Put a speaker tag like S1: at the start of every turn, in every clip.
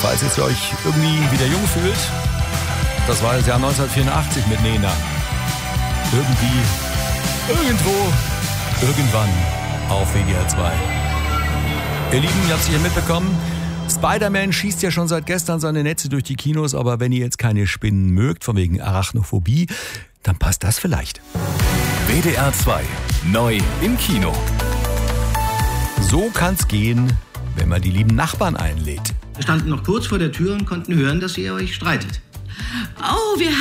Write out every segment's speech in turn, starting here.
S1: falls ihr euch irgendwie wieder jung fühlt. Das war das Jahr 1984 mit Nena. Irgendwie, irgendwo, irgendwann auf WDR 2. Ihr Lieben, ihr habt es sicher mitbekommen. Spider-Man schießt ja schon seit gestern seine Netze durch die Kinos, aber wenn ihr jetzt keine Spinnen mögt, von wegen Arachnophobie, dann passt das vielleicht.
S2: WDR 2, neu im Kino.
S1: So kann's gehen, wenn man die lieben Nachbarn einlädt.
S3: Wir standen noch kurz vor der Tür und konnten hören, dass ihr euch streitet.
S4: Oh, wir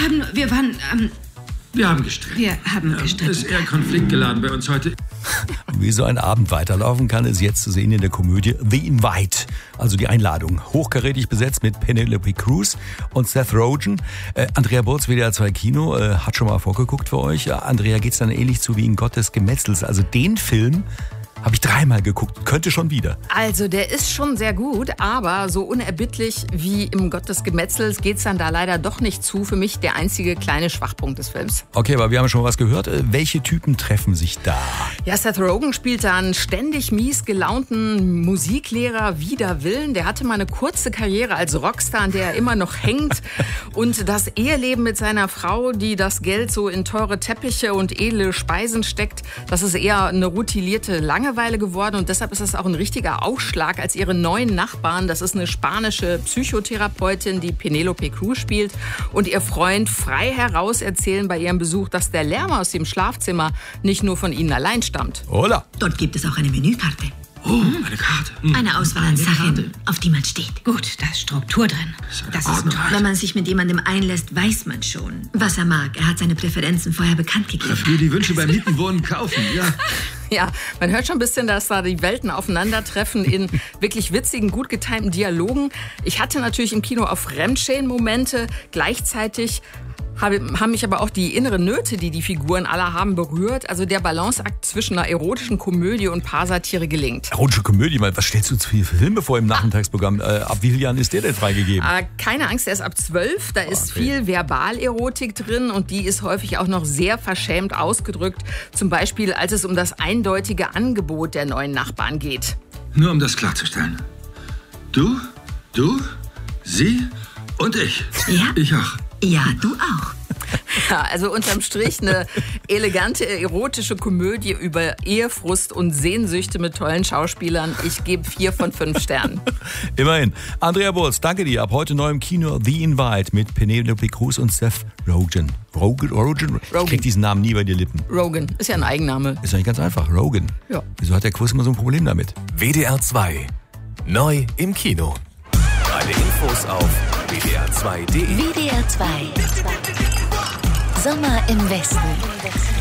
S4: haben gestritten.
S5: Es ist eher konfliktgeladen bei uns heute.
S1: Wie so ein Abend weiterlaufen kann, ist jetzt zu sehen in der Komödie The Invite, also die Einladung. Hochkarätig besetzt mit Penelope Cruz und Seth Rogen. Andrea Burz, WDR 2 Kino, hat schon mal vorgeguckt für euch. Andrea, geht's dann ähnlich zu wie in Gott des Gemetzels. Also den Film habe ich 3-mal geguckt, könnte schon wieder.
S6: Also der ist schon sehr gut, aber so unerbittlich wie im Gott des Gemetzels geht's dann da leider doch nicht zu. Für mich der einzige kleine Schwachpunkt des Films.
S1: Okay, aber wir haben schon was gehört. Welche Typen treffen sich da?
S6: Ja, Seth Rogen spielt da einen ständig mies gelaunten Musiklehrer wider Willen. Der hatte mal eine kurze Karriere als Rockstar, an der er immer noch hängt. Und das Eheleben mit seiner Frau, die das Geld so in teure Teppiche und edle Speisen steckt, das ist eher eine routinierte Langeweile geworden und deshalb ist das auch ein richtiger Ausschlag, als ihre neuen Nachbarn, das ist eine spanische Psychotherapeutin, die Penelope Cruz spielt, und ihr Freund frei heraus erzählen bei ihrem Besuch, dass der Lärm aus dem Schlafzimmer nicht nur von ihnen allein stammt.
S1: Hola!
S4: Dort gibt es auch eine Menükarte.
S5: Oh, eine Karte.
S4: Eine Auswahl an Sachen, auf die man steht.
S7: Gut, da ist Struktur drin.
S4: Das ist gut. Wenn man sich mit jemandem einlässt, weiß man schon, was er mag. Er hat seine Präferenzen vorher bekannt gegeben.
S5: Dafür die Wünsche beim Mieten, Wohnen, Kaufen, ja.
S6: Ja, man hört schon ein bisschen, dass da die Welten aufeinandertreffen in wirklich witzigen, gut getimten Dialogen. Ich hatte natürlich im Kino auch Fremdschämen-Momente. Gleichzeitig haben mich aber auch die inneren Nöte, die die Figuren alle haben, berührt. Also der Balanceakt zwischen einer erotischen Komödie und Paarsatire gelingt.
S1: Erotische Komödie, was stellst du für Filme vor im Nachmittagsprogramm? Ab wie vielen Jahren ist der denn freigegeben?
S6: Keine Angst, der ist ab 12. Da ist viel Verbalerotik drin und die ist häufig auch noch sehr verschämt ausgedrückt. Zum Beispiel, als es um das eindeutige Angebot der neuen Nachbarn geht.
S5: Nur um das klarzustellen. Du, sie und ich.
S4: Ja?
S5: Ich auch.
S4: Ja, du auch.
S6: Ja, also unterm Strich eine elegante, erotische Komödie über Ehefrust und Sehnsüchte mit tollen Schauspielern. Ich gebe 4 von 5 Sternen.
S1: Immerhin. Andrea Burz, danke dir. Ab heute neu im Kino The Invite mit Penelope Cruz und Seth Rogen. Rogen? Ich krieg diesen Namen nie bei den Lippen.
S6: Rogen, ist ja ein Eigenname.
S1: Ist eigentlich ganz einfach, Rogen.
S6: Ja.
S1: Wieso hat der Quiz immer so ein Problem damit?
S2: WDR 2, neu im Kino. Alle Infos auf wdr2.de.
S7: WDR 2. Sommer im Westen.